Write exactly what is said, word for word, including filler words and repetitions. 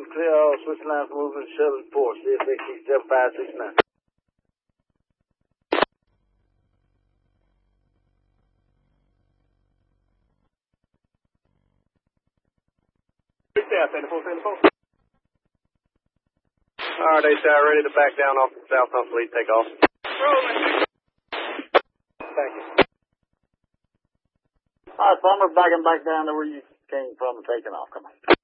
clear all switch lines moving to shuttle report. C F X seven five six nine. Alright, A SAR, ready to back down off the south hump lead, take off. Rolling. Thank you. Alright, Farmer, backing back down to where you came from and taking off. Come on.